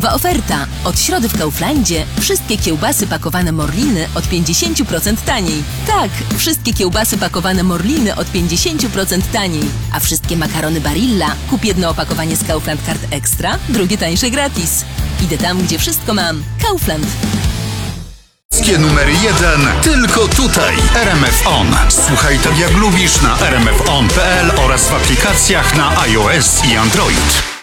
Oferta. Od środy w Kauflandzie wszystkie kiełbasy pakowane Morliny od 50% taniej. Tak, wszystkie kiełbasy pakowane Morliny od 50% taniej. A wszystkie makarony Barilla kup jedno opakowanie z Kaufland Card Extra, drugie tańsze gratis. Idę tam, gdzie wszystko mam. Kaufland. Numer 1 tylko tutaj. RMF On. Słuchaj tak jak lubisz na rmfon.pl oraz w aplikacjach na iOS i Android.